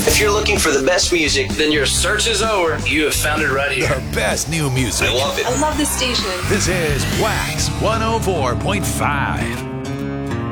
If you're looking for the best music, then your search is over. You have found it right here. The best new music. I love it. I love this station. This is Wax 104.5.